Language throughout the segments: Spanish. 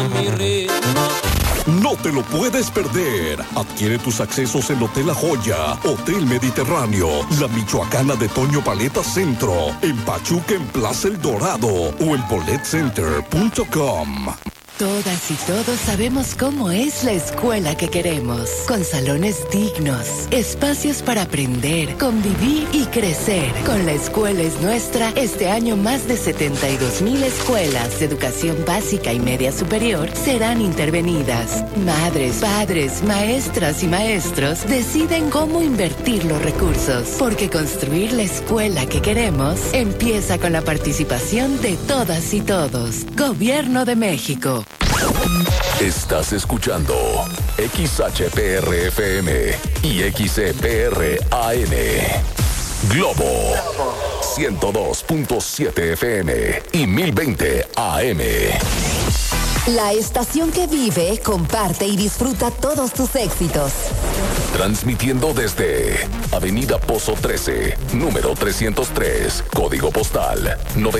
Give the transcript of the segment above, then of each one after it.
mi ritmo. No te lo puedes perder. Adquiere tus accesos en Hotel La Joya, Hotel Mediterráneo, La Michoacana de Toño Paleta Centro, en Pachuca en Plaza El Dorado o en boletcenter.com. Todas y todos sabemos cómo es la escuela que queremos, con salones dignos, espacios para aprender, convivir y crecer. Con La Escuela es Nuestra, este año más de 72,000 escuelas de educación básica y media superior serán intervenidas. Madres, padres, maestras y maestros deciden cómo invertir los recursos, porque construir la escuela que queremos empieza con la participación de todas y todos. Gobierno de México. Estás escuchando XHPR-FM y XCPR-AM. Globo 102.7 FM y 1020 AM. La estación que vive, comparte y disfruta todos tus éxitos. Transmitiendo desde Avenida Pozo 13, número 303, código postal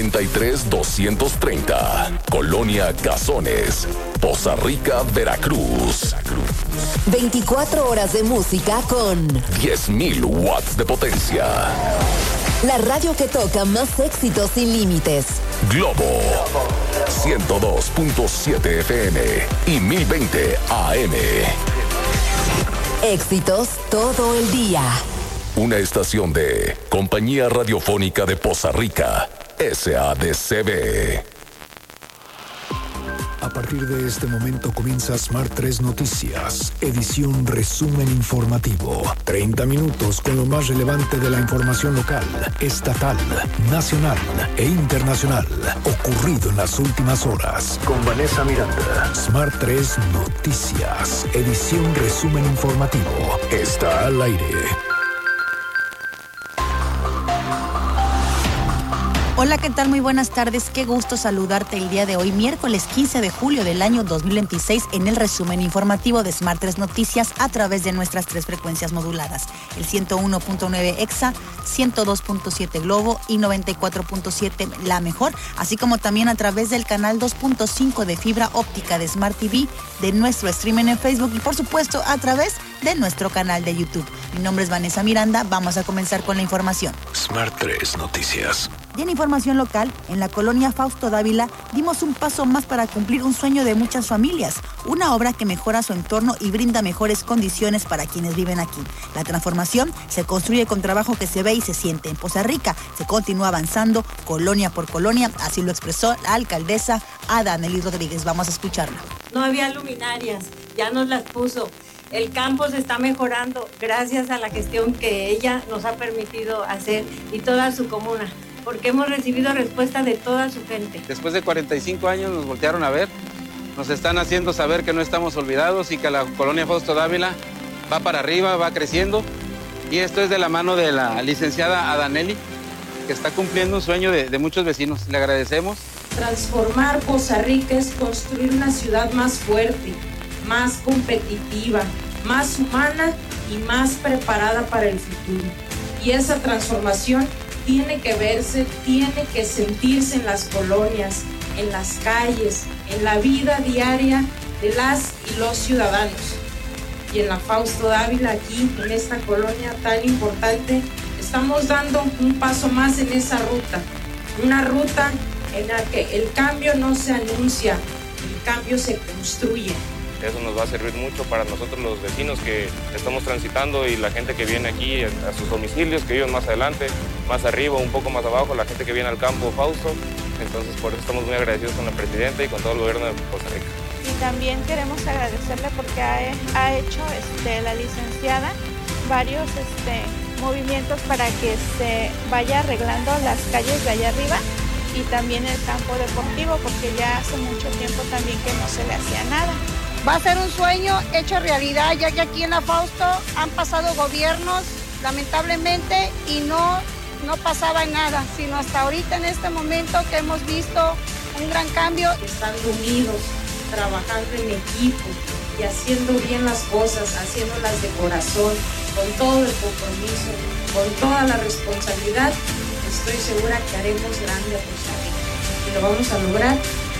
93230, Colonia Cazones, Poza Rica, Veracruz. 24 horas de música con 10,000 watts de potencia. La radio que toca más éxitos sin límites. Globo 102.7 FM y 1020 AM. Éxitos todo el día. Una estación de Compañía Radiofónica de Poza Rica, SADCB. A partir de este momento comienza Smart 3 Noticias, edición resumen informativo. 30 minutos con lo más relevante de la información local, estatal, nacional e internacional, ocurrido en las últimas horas. Con Vanessa Miranda. Smart 3 Noticias, edición resumen informativo. Está al aire. Hola, ¿qué tal? Muy buenas tardes. Qué gusto saludarte el día de hoy, miércoles 15 de julio del año 2026, en el resumen informativo de Smart 3 Noticias a través de nuestras 3 frecuencias moduladas, el 101.9 EXA, 102.7 Globo y 94.7 La Mejor, así como también a través del canal 2.5 de fibra óptica de Smart TV, de nuestro streaming en Facebook y por supuesto a través de nuestro canal de YouTube. Mi nombre es Vanessa Miranda, vamos a comenzar con la información. Smart 3 Noticias. Y en información local, en la colonia Fausto Dávila dimos un paso más para cumplir un sueño de muchas familias, una obra que mejora su entorno y brinda mejores condiciones para quienes viven aquí. La transformación se construye con trabajo que se ve y se siente. En Poza Rica se continúa avanzando colonia por colonia, así lo expresó la alcaldesa Ada Nelly Rodríguez. Vamos a escucharla. No había luminarias, ya nos las puso. El campo se está mejorando gracias a la gestión que ella nos ha permitido hacer y toda su comuna, porque hemos recibido respuesta de toda su gente. Después de 45 años nos voltearon a ver, nos están haciendo saber que no estamos olvidados y que la colonia Fausto Dávila va para arriba, va creciendo, y esto es de la mano de la licenciada Ada Nelly, que está cumpliendo un sueño de muchos vecinos. Le agradecemos. Transformar Poza Rica es construir una ciudad más fuerte, más competitiva, más humana y más preparada para el futuro. Y esa transformación tiene que verse, tiene que sentirse en las colonias, en las calles, en la vida diaria de las y los ciudadanos. Y en la Fausto Dávila, aquí en esta colonia tan importante, estamos dando un paso más en esa ruta, una ruta en la que el cambio no se anuncia, el cambio se construye. Eso nos va a servir mucho para nosotros los vecinos que estamos transitando y la gente que viene aquí a sus domicilios, que viven más adelante, más arriba, un poco más abajo, la gente que viene al campo Fausto. Entonces por eso estamos muy agradecidos con la presidenta y con todo el gobierno de Poza Rica. Y también queremos agradecerle porque ha hecho la licenciada varios movimientos para que se vaya arreglando las calles de allá arriba y también el campo deportivo, porque ya hace mucho tiempo también que no se le hacía nada. Va a ser un sueño hecho realidad, ya que aquí en la Fausto han pasado gobiernos, lamentablemente, y no pasaba nada, sino hasta ahorita en este momento que hemos visto un gran cambio. Estando unidos, trabajando en equipo y haciendo bien las cosas, haciéndolas de corazón, con todo el compromiso, con toda la responsabilidad, estoy segura que haremos grande a Poza Rica y lo vamos a lograr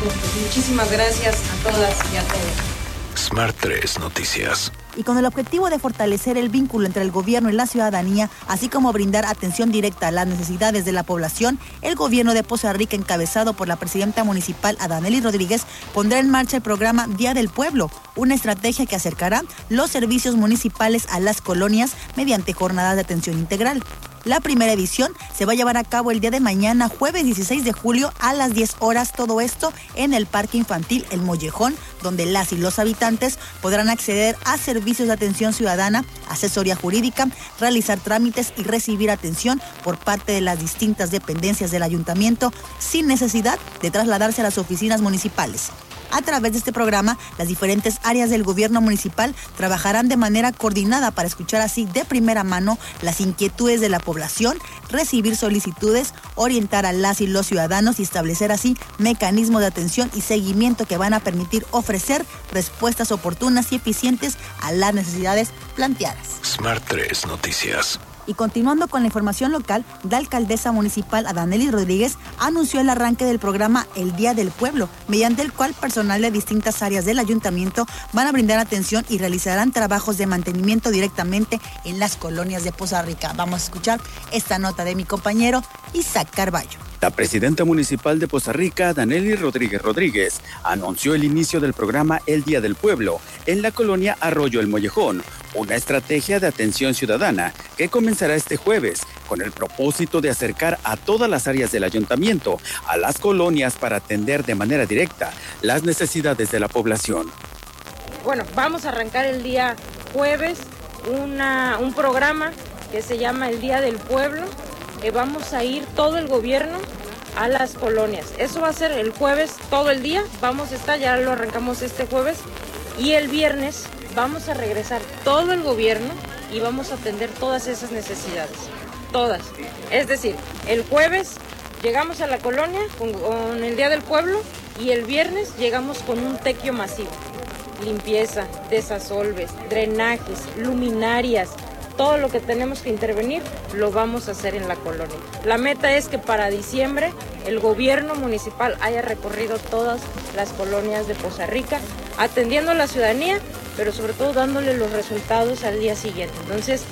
puntos. Muchísimas gracias a todas y a todos. Smart 3 Noticias. Y con el objetivo de fortalecer el vínculo entre el gobierno y la ciudadanía, así como brindar atención directa a las necesidades de la población, el gobierno de Poza Rica, encabezado por la presidenta municipal Adanely Rodríguez, pondrá en marcha el programa Día del Pueblo, una estrategia que acercará los servicios municipales a las colonias mediante jornadas de atención integral. La primera edición se va a llevar a cabo el día de mañana, jueves 16 de julio a las 10 horas, todo esto en el Parque Infantil El Mollejón, donde las y los habitantes podrán acceder a servicios de atención ciudadana, asesoría jurídica, realizar trámites y recibir atención por parte de las distintas dependencias del ayuntamiento sin necesidad de trasladarse a las oficinas municipales. A través de este programa, las diferentes áreas del gobierno municipal trabajarán de manera coordinada para escuchar así de primera mano las inquietudes de la población, recibir solicitudes, orientar a las y los ciudadanos y establecer así mecanismos de atención y seguimiento que van a permitir ofrecer respuestas oportunas y eficientes a las necesidades planteadas. Smart 3 Noticias. Y continuando con la información local, la alcaldesa municipal Adanely Rodríguez anunció el arranque del programa El Día del Pueblo, mediante el cual personal de distintas áreas del ayuntamiento van a brindar atención y realizarán trabajos de mantenimiento directamente en las colonias de Poza Rica. Vamos a escuchar esta nota de mi compañero Isaac Carballo. La presidenta municipal de Poza Rica, Adanely Rodríguez, anunció el inicio del programa El Día del Pueblo en la colonia Arroyo El Mollejón, una estrategia de atención ciudadana que comenzará este jueves con el propósito de acercar a todas las áreas del ayuntamiento a las colonias para atender de manera directa las necesidades de la población. Bueno, vamos a arrancar el día jueves un programa que se llama El Día del Pueblo. Vamos a ir todo el gobierno a las colonias. Eso va a ser el jueves todo el día. Vamos a estar, ya lo arrancamos este jueves. Y el viernes vamos a regresar todo el gobierno y vamos a atender todas esas necesidades. Todas. Es decir, el jueves llegamos a la colonia con el Día del Pueblo y el viernes llegamos con un tequio masivo. Limpieza, desasolves, drenajes, luminarias. Todo lo que tenemos que intervenir lo vamos a hacer en la colonia. La meta es que para diciembre el gobierno municipal haya recorrido todas las colonias de Poza Rica, atendiendo a la ciudadanía, pero sobre todo dándole los resultados al día siguiente. Entonces,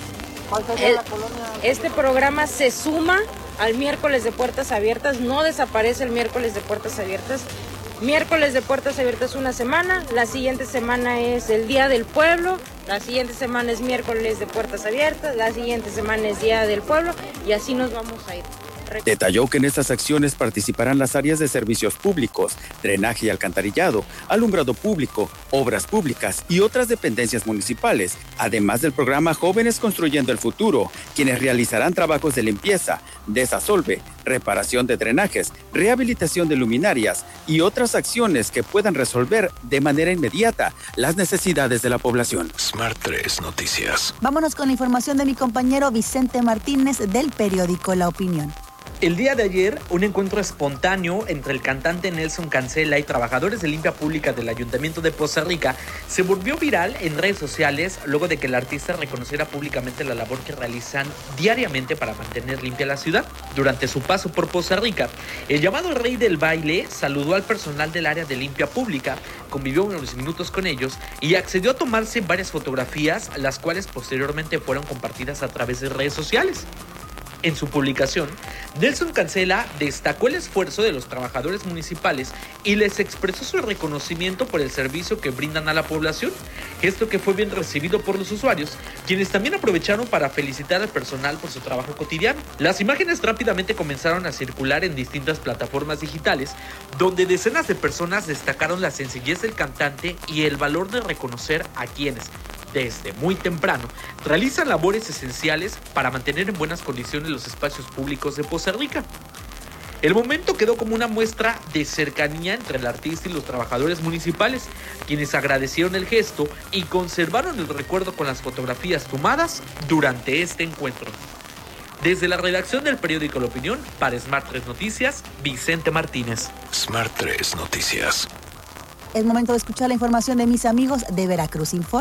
este programa se suma al miércoles de puertas abiertas, no desaparece el miércoles de puertas abiertas. Miércoles de puertas abiertas una semana, la siguiente semana es el Día del Pueblo, la siguiente semana es miércoles de puertas abiertas, la siguiente semana es Día del Pueblo y así nos vamos a ir. Detalló que en estas acciones participarán las áreas de servicios públicos, drenaje y alcantarillado, alumbrado público, obras públicas y otras dependencias municipales, además del programa Jóvenes Construyendo el Futuro, quienes realizarán trabajos de limpieza, desasolve, reparación de drenajes, rehabilitación de luminarias y otras acciones que puedan resolver de manera inmediata las necesidades de la población. Smart 3 Noticias. Vámonos con la información de mi compañero Vicente Martínez del periódico La Opinión. El día de ayer, un encuentro espontáneo entre el cantante Nelson Cancela y trabajadores de limpia pública del Ayuntamiento de Poza Rica se volvió viral en redes sociales luego de que el artista reconociera públicamente la labor que realizan diariamente para mantener limpia la ciudad. Durante su paso por Poza Rica, el llamado Rey del Baile saludó al personal del área de limpia pública, convivió unos minutos con ellos y accedió a tomarse varias fotografías, las cuales posteriormente fueron compartidas a través de redes sociales. En su publicación, Nelson Cancela destacó el esfuerzo de los trabajadores municipales y les expresó su reconocimiento por el servicio que brindan a la población, gesto que fue bien recibido por los usuarios, quienes también aprovecharon para felicitar al personal por su trabajo cotidiano. Las imágenes rápidamente comenzaron a circular en distintas plataformas digitales, donde decenas de personas destacaron la sencillez del cantante y el valor de reconocer a quienes, desde muy temprano, realizan labores esenciales para mantener en buenas condiciones los espacios públicos de Poza Rica. El momento quedó como una muestra de cercanía entre el artista y los trabajadores municipales, quienes agradecieron el gesto y conservaron el recuerdo con las fotografías tomadas durante este encuentro. Desde la redacción del periódico La Opinión, para Smart 3 Noticias, Vicente Martínez. Smart 3 Noticias. Es momento de escuchar la información de mis amigos de Veracruz Informa.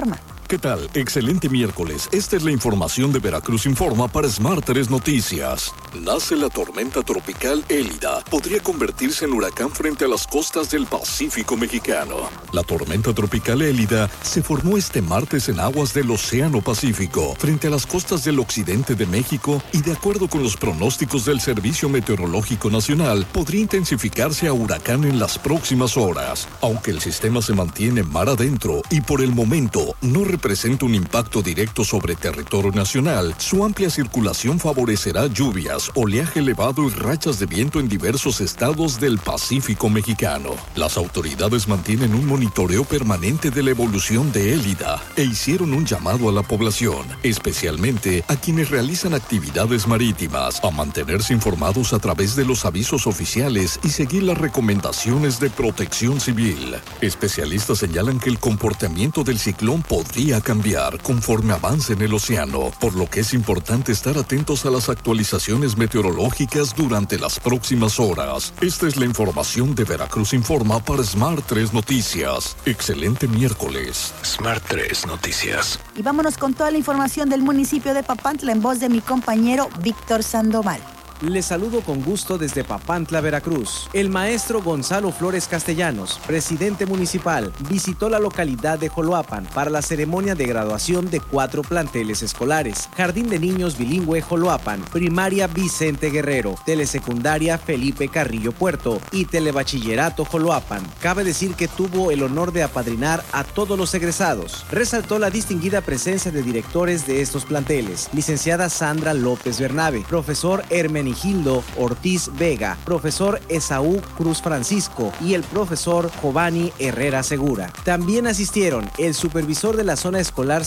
¿Qué tal? Excelente miércoles. Esta es la información de Veracruz Informa para Smart 3 Noticias. Nace la tormenta tropical Élida. Podría convertirse en huracán frente a las costas del Pacífico mexicano. La tormenta tropical Élida se formó este martes en aguas del Océano Pacífico, frente a las costas del occidente de México y, de acuerdo con los pronósticos del Servicio Meteorológico Nacional, podría intensificarse a huracán en las próximas horas. Aunque el sistema se mantiene mar adentro y por el momento no representa un impacto directo sobre territorio nacional, su amplia circulación favorecerá lluvias, oleaje elevado y rachas de viento en diversos estados del Pacífico mexicano. Las autoridades mantienen un monitoreo permanente de la evolución de Élida e hicieron un llamado a la población, especialmente a quienes realizan actividades marítimas, a mantenerse informados a través de los avisos oficiales y seguir las recomendaciones de protección civil. Especialistas señalan que el comportamiento del ciclón podría cambiar conforme avance en el océano, por lo que es importante estar atentos a las actualizaciones meteorológicas durante las próximas horas. Esta es la información de Veracruz Informa para Smart 3 Noticias. Excelente miércoles. Smart 3 Noticias. Y vámonos con toda la información del municipio de Papantla en voz de mi compañero Víctor Sandoval. Les saludo con gusto desde Papantla, Veracruz. El maestro Gonzalo Flores Castellanos, presidente municipal, visitó la localidad de Joloapan para la ceremonia de graduación de 4 planteles escolares: Jardín de Niños Bilingüe Joloapan, Primaria Vicente Guerrero, Telesecundaria Felipe Carrillo Puerto y Telebachillerato Joloapan. Cabe decir que tuvo el honor de apadrinar a todos los egresados. Resaltó la distinguida presencia de directores de estos planteles: licenciada Sandra López Bernabe, profesor Hermenegildo Ortiz Vega, profesor Esaú Cruz Francisco y el profesor Giovanni Herrera Segura. También asistieron el supervisor de la zona escolar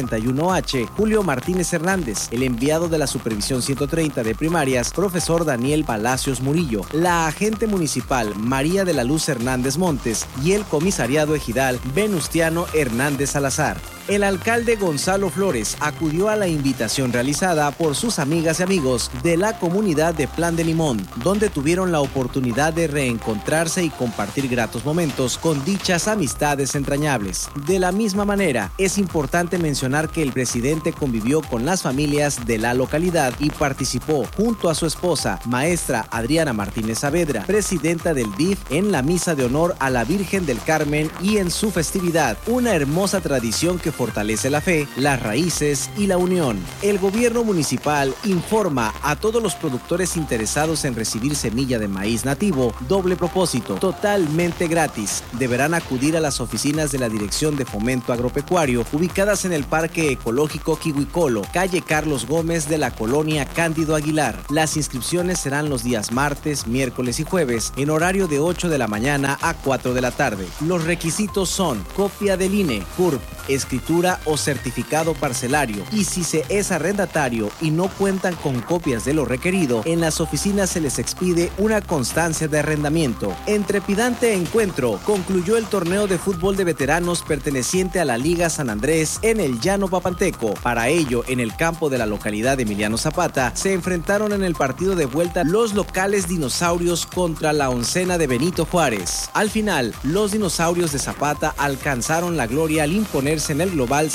031H, Julio Martínez Hernández, el enviado de la supervisión 130 de primarias, profesor Daniel Palacios Murillo, la agente municipal María de la Luz Hernández Montes y el comisariado ejidal Venustiano Hernández Salazar. El alcalde Gonzalo Flores acudió a la invitación realizada por sus amigas y amigos de la comunidad de Plan de Limón, donde tuvieron la oportunidad de reencontrarse y compartir gratos momentos con dichas amistades entrañables. De la misma manera, es importante mencionar que el presidente convivió con las familias de la localidad y participó junto a su esposa, maestra Adriana Martínez Saavedra, presidenta del DIF, en la misa de honor a la Virgen del Carmen y en su festividad, una hermosa tradición que fortalece la fe, las raíces y la unión. El gobierno municipal informa a todos los productores interesados en recibir semilla de maíz nativo doble propósito, totalmente gratis. Deberán acudir a las oficinas de la Dirección de Fomento Agropecuario, ubicadas en el Parque Ecológico Quihuicolo, calle Carlos Gómez de la colonia Cándido Aguilar. Las inscripciones serán los días martes, miércoles y jueves, en horario de 8 de la mañana a 4 de la tarde. Los requisitos son copia del INE, CURP, escritura o certificado parcelario, y si se es arrendatario y no cuentan con copias de lo requerido, en las oficinas se les expide una constancia de arrendamiento. En trepidante encuentro concluyó el torneo de fútbol de veteranos perteneciente a la Liga San Andrés en el Llano Papanteco. Para ello, en el campo de la localidad de Emiliano Zapata, se enfrentaron en el partido de vuelta los locales Dinosaurios contra la Oncena de Benito Juárez. Al final, los Dinosaurios de Zapata alcanzaron la gloria al imponerse en el global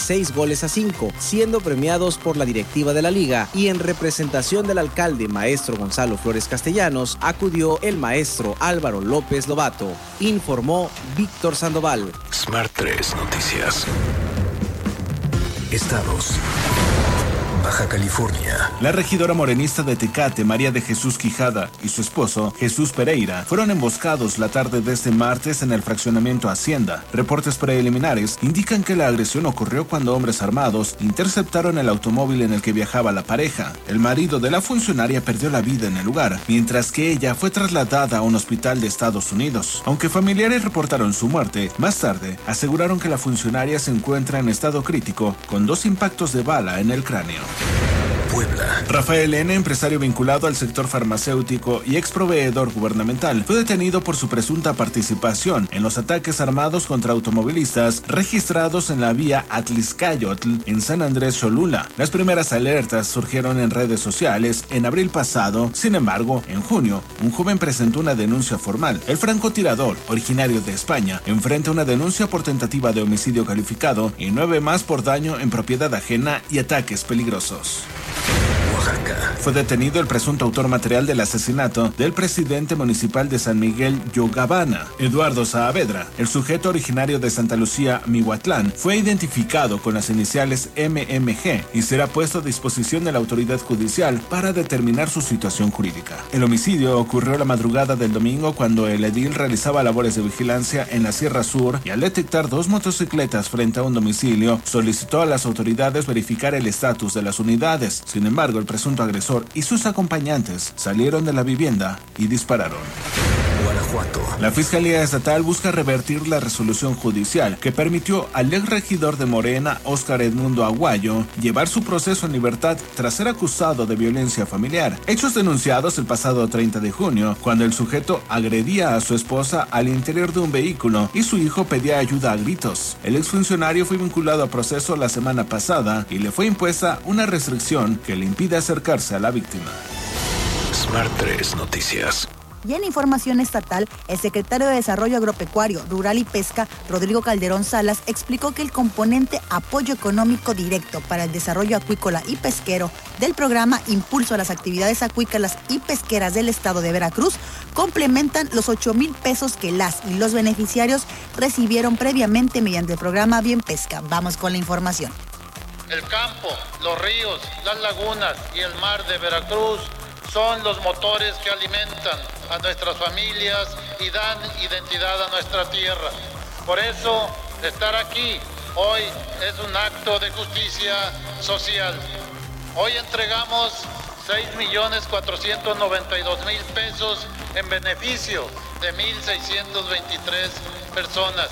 6-5, siendo premiados por la directiva de la liga, y en representación del alcalde maestro Gonzalo Flores Castellanos acudió el maestro Álvaro López Lobato, informó Víctor Sandoval. Smart 3 Noticias. Estados. Baja California. La regidora morenista de Tecate, María de Jesús Quijada, y su esposo, Jesús Pereira, fueron emboscados la tarde de este martes en el fraccionamiento Hacienda. Reportes preliminares indican que la agresión ocurrió cuando hombres armados interceptaron el automóvil en el que viajaba la pareja. El marido de la funcionaria perdió la vida en el lugar, mientras que ella fue trasladada a un hospital de Estados Unidos. Aunque familiares reportaron su muerte, más tarde aseguraron que la funcionaria se encuentra en estado crítico, con 2 impactos de bala en el cráneo. Puebla. Rafael N., empresario vinculado al sector farmacéutico y exproveedor gubernamental, fue detenido por su presunta participación en los ataques armados contra automovilistas registrados en la vía Atlixcayotl en San Andrés Cholula. Las primeras alertas surgieron en redes sociales en abril pasado. Sin embargo, en junio, un joven presentó una denuncia formal. El francotirador, originario de España, enfrenta una denuncia por tentativa de homicidio calificado y 9 más por daño en propiedad ajena y ataques peligrosos. Oaxaca. Fue detenido el presunto autor material del asesinato del presidente municipal de San Miguel Yogabana, Eduardo Saavedra. El sujeto originario de Santa Lucía, Mihuatlán, fue identificado con las iniciales MMG y será puesto a disposición de la autoridad judicial para determinar su situación jurídica. El homicidio ocurrió la madrugada del domingo cuando el edil realizaba labores de vigilancia en la Sierra Sur y al detectar 2 motocicletas frente a un domicilio, solicitó a las autoridades verificar el estatus de las unidades. Sin embargo, el presunto agresor y sus acompañantes salieron de la vivienda y dispararon. Guanajuato. La Fiscalía Estatal busca revertir la resolución judicial que permitió al exregidor de Morena, Óscar Edmundo Aguayo, llevar su proceso en libertad tras ser acusado de violencia familiar. Hechos denunciados el pasado 30 de junio, cuando el sujeto agredía a su esposa al interior de un vehículo y su hijo pedía ayuda a gritos. El exfuncionario fue vinculado a proceso la semana pasada y le fue impuesta una restricción que le impide acercarse a la víctima. Smart 3 Noticias. Y en información estatal, el secretario de Desarrollo Agropecuario, Rural y Pesca, Rodrigo Calderón Salas, explicó que el componente Apoyo Económico Directo para el Desarrollo Acuícola y Pesquero del programa Impulso a las Actividades Acuícolas y Pesqueras del Estado de Veracruz complementan los 8,000 pesos que las y los beneficiarios recibieron previamente mediante el programa Bien Pesca. Vamos con la información. El campo, los ríos, las lagunas y el mar de Veracruz son los motores que alimentan a nuestras familias y dan identidad a nuestra tierra. Por eso, estar aquí hoy es un acto de justicia social. Hoy entregamos 6,492,000 pesos en beneficio de 1,623 personas,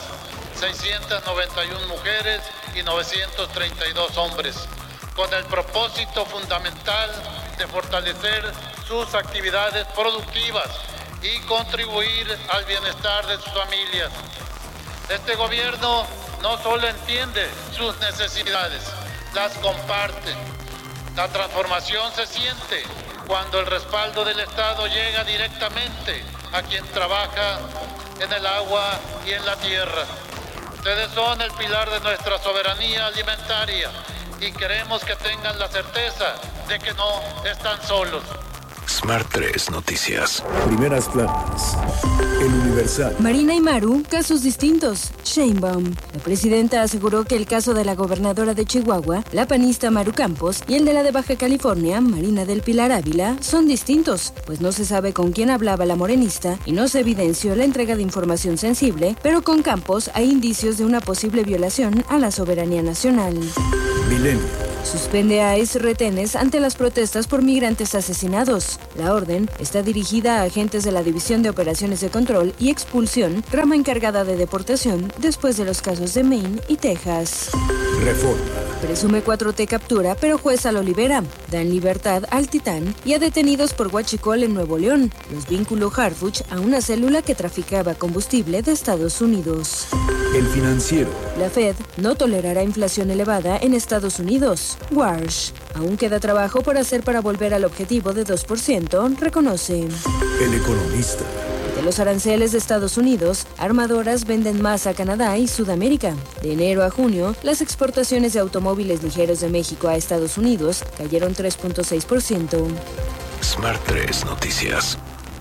691 mujeres y 932 hombres, con el propósito fundamental de fortalecer sus actividades productivas y contribuir al bienestar de sus familias. Este gobierno no solo entiende sus necesidades, las comparte. La transformación se siente cuando el respaldo del Estado llega directamente a quien trabaja en el agua y en la tierra. Ustedes son el pilar de nuestra soberanía alimentaria y queremos que tengan la certeza de que no están solos. Smart 3 Noticias. Primeras planas. El Universal. Marina y Maru, casos distintos. Sheinbaum. La presidenta aseguró que el caso de la gobernadora de Chihuahua, la panista Maru Campos, y el de la de Baja California, Marina del Pilar Ávila, son distintos, pues no se sabe con quién hablaba la morenista y no se evidenció la entrega de información sensible, pero con Campos hay indicios de una posible violación a la soberanía nacional. Milenio. Suspende a retenes ante las protestas por migrantes asesinados. La orden está dirigida a agentes de la División de Operaciones de Control y Expulsión, rama encargada de deportación después de los casos de Maine y Texas. Reforma. Presume 4T captura, pero jueza lo libera. Da en libertad al Titán y a detenidos por huachicol en Nuevo León. Los vinculó Harfuch a una célula que traficaba combustible de Estados Unidos. El Financiero. La Fed no tolerará inflación elevada en Estados Unidos. Warsh. Aún queda trabajo por hacer para volver al objetivo de 2%, reconoce. El Economista. De los aranceles de Estados Unidos, armadoras venden más a Canadá y Sudamérica. De enero a junio, las exportaciones de automóviles ligeros de México a Estados Unidos cayeron 3.6%. Smart 3 Noticias.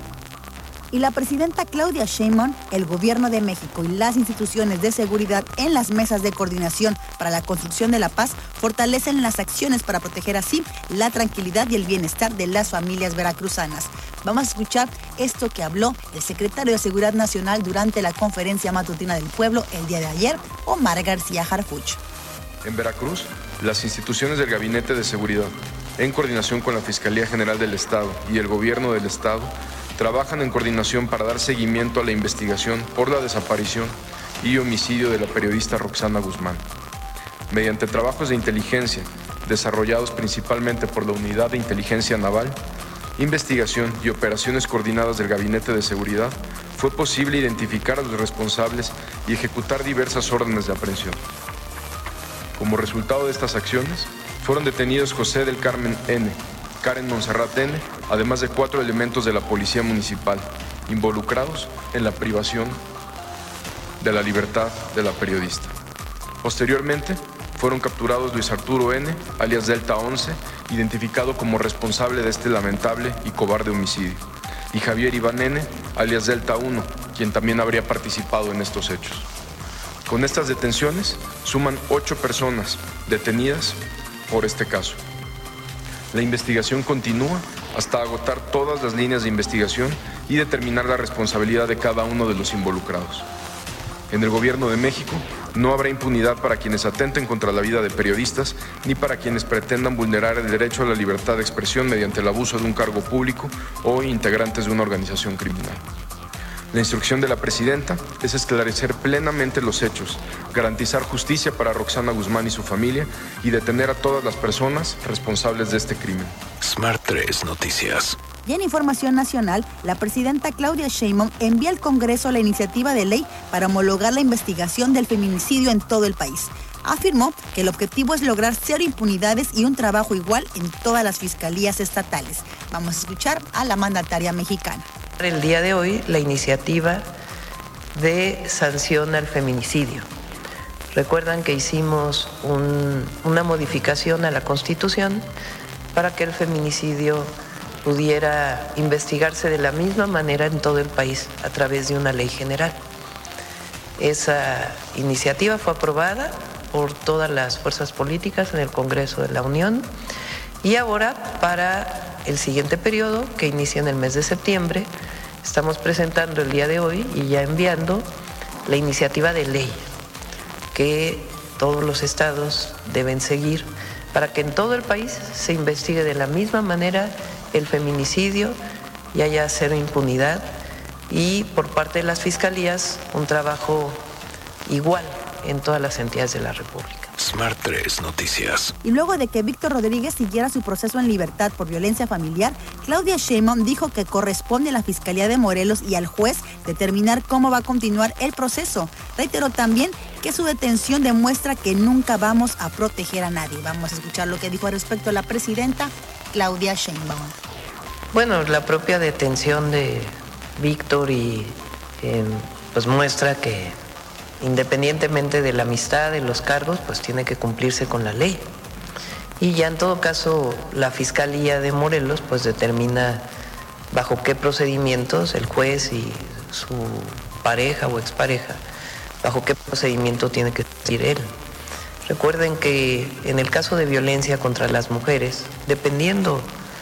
Y la presidenta Claudia Sheinbaum, el Gobierno de México y las instituciones de seguridad en las mesas de coordinación para la construcción de la paz fortalecen las acciones para proteger así la tranquilidad y el bienestar de las familias veracruzanas. Vamos a escuchar esto que habló el secretario de Seguridad Nacional durante la conferencia matutina del pueblo el día de ayer, Omar García Harfuch. En Veracruz, las instituciones del Gabinete de Seguridad, en coordinación con la Fiscalía General del Estado y el Gobierno del Estado, trabajan en coordinación para dar seguimiento a la investigación por la desaparición y homicidio de la periodista Roxana Guzmán. Mediante trabajos de inteligencia desarrollados principalmente por la Unidad de Inteligencia Naval, investigación y operaciones coordinadas del Gabinete de Seguridad, fue posible identificar a los responsables y ejecutar diversas órdenes de aprehensión. Como resultado de estas acciones, fueron detenidos José del Carmen N., Karen Montserrat N., además de 4 elementos de la Policía Municipal, involucrados en la privación de la libertad de la periodista. Posteriormente, fueron capturados Luis Arturo N., alias Delta 11, identificado como responsable de este lamentable y cobarde homicidio, y Javier Iván N., alias Delta 1, quien también habría participado en estos hechos. Con estas detenciones, suman 8 personas detenidas por este caso. La investigación continúa hasta agotar todas las líneas de investigación y determinar la responsabilidad de cada uno de los involucrados. En el Gobierno de México no habrá impunidad para quienes atenten contra la vida de periodistas ni para quienes pretendan vulnerar el derecho a la libertad de expresión mediante el abuso de un cargo público o integrantes de una organización criminal. La instrucción de la presidenta es esclarecer plenamente los hechos, garantizar justicia para Roxana Guzmán y su familia y detener a todas las personas responsables de este crimen. Smart 3 Noticias. Y en información nacional, la presidenta Claudia Sheinbaum envía al Congreso la iniciativa de ley para homologar la investigación del feminicidio en todo el país. Afirmó que el objetivo es lograr 0 impunidades y un trabajo igual en todas las fiscalías estatales. Vamos a escuchar a la mandataria mexicana. El día de hoy, la iniciativa de sanción al feminicidio. Recuerdan que hicimos una modificación a la Constitución para que el feminicidio pudiera investigarse de la misma manera en todo el país a través de una ley general. Esa iniciativa fue aprobada por todas las fuerzas políticas en el Congreso de la Unión y ahora para el siguiente periodo, que inicia en el mes de septiembre, estamos presentando el día de hoy y ya enviando la iniciativa de ley que todos los estados deben seguir para que en todo el país se investigue de la misma manera el feminicidio y haya 0 impunidad y por parte de las fiscalías un trabajo igual en todas las entidades de la República. Smart 3 Noticias. Y luego de que Víctor Rodríguez siguiera su proceso en libertad por violencia familiar, Claudia Sheinbaum dijo que corresponde a la Fiscalía de Morelos y al juez determinar cómo va a continuar el proceso. Reiteró también que su detención demuestra que nunca vamos a proteger a nadie. Vamos a escuchar lo que dijo al respecto la presidenta Claudia Sheinbaum. Bueno, la propia detención de Víctor pues muestra que independientemente de la amistad, de los cargos, pues tiene que cumplirse con la ley. Y ya en todo caso, la Fiscalía de Morelos pues determina bajo qué procedimientos el juez y su pareja o expareja, bajo qué procedimiento tiene que seguir él. Recuerden que en el caso de violencia contra las mujeres, dependiendo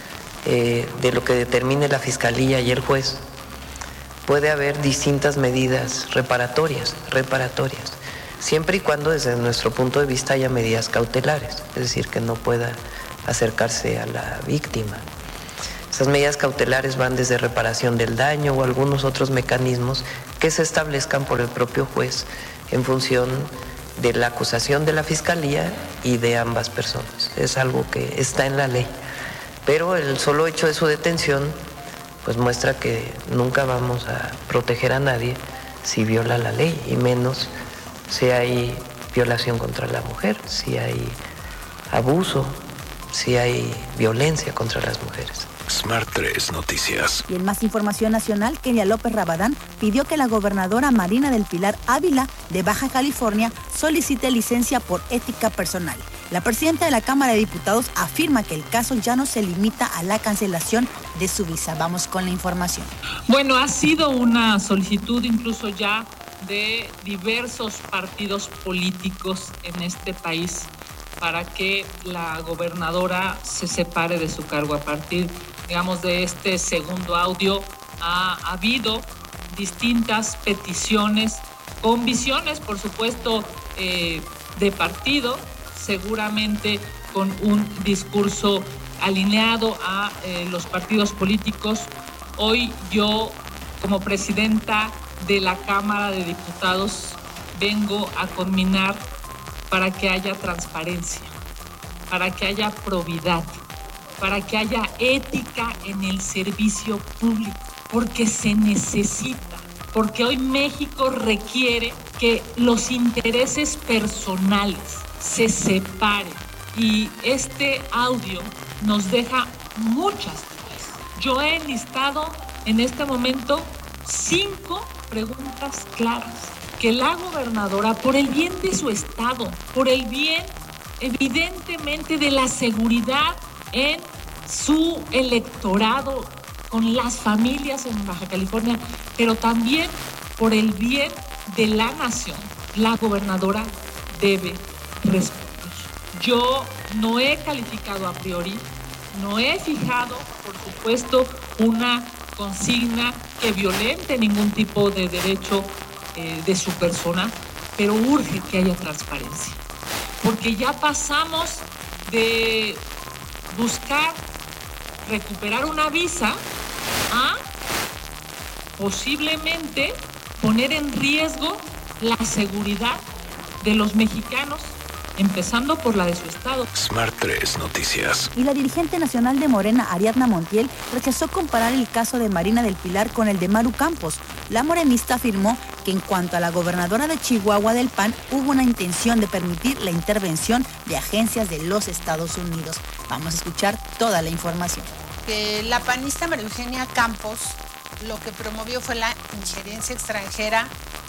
de lo que determine la Fiscalía y el juez, puede haber distintas medidas reparatorias, siempre y cuando desde nuestro punto de vista haya medidas cautelares, es decir, que no pueda acercarse a la víctima. Esas medidas cautelares van desde reparación del daño o algunos otros mecanismos que se establezcan por el propio juez en función de la acusación de la Fiscalía y de ambas personas. Es algo que está en la ley, pero el solo hecho de su detención pues muestra que nunca vamos a proteger a nadie si viola la ley, y menos si hay violación contra la mujer, si hay abuso, si hay violencia contra las mujeres. Smart 3 Noticias. Y en más información nacional, Kenia López Rabadán pidió que la gobernadora Marina del Pilar Ávila de Baja California solicite licencia por ética personal. La presidenta de la Cámara de Diputados afirma que el caso ya no se limita a la cancelación de su visa. Vamos con la información. Bueno, ha sido una solicitud incluso ya de diversos partidos políticos en este país para que la gobernadora se separe de su cargo. A partir, digamos, de este segundo audio ha habido distintas peticiones con visiones, por supuesto, de partido, seguramente con un discurso alineado a los partidos políticos. Hoy yo, como presidenta de la Cámara de Diputados, vengo a conminar para que haya transparencia, para que haya probidad, para que haya ética en el servicio público, porque se necesita, porque hoy México requiere que los intereses personales se separen. Y este audio nos deja muchas dudas. Yo he enlistado en este momento 5 preguntas claras que la gobernadora, por el bien de su estado, por el bien evidentemente de la seguridad en su electorado, con las familias en Baja California, pero también por el bien de la nación, la gobernadora debe responder. Yo no he calificado a priori, no he fijado, por supuesto, una consigna que violente ningún tipo de derecho de su persona, pero urge que haya transparencia, porque ya pasamos de buscar recuperar una visa a posiblemente poner en riesgo la seguridad de los mexicanos, empezando por la de su estado. Smart 3 Noticias. Y la dirigente nacional de Morena, Ariadna Montiel, rechazó comparar el caso de Marina del Pilar con el de Maru Campos. La morenista afirmó que en cuanto a la gobernadora de Chihuahua del PAN, hubo una intención de permitir la intervención de agencias de los Estados Unidos. Vamos a escuchar toda la información. La panista María Eugenia Campos lo que promovió fue la injerencia extranjera